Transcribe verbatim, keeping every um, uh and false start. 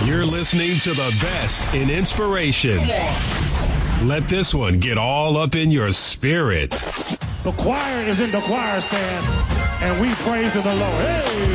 You're listening to the best in inspiration. Let this one get all up in your spirit. The choir is in the choir stand, and we praise the Lord. Hey!